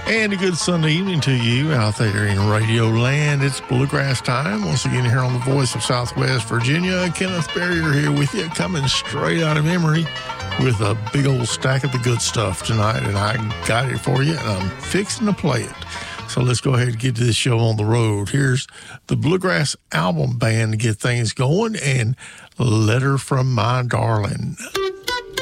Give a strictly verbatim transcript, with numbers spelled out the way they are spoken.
And a good Sunday evening to you out there in Radio Land. It's Bluegrass time. Once again, here on the Voice of Southwest Virginia. Kenneth Barrier here with you, coming straight out of memory with a big old stack of the good stuff tonight. And I got it for you, and I'm fixing to play it. So let's go ahead and get to this show on the road. Here's the Bluegrass Album Band to get things going, and Letter from My Darling.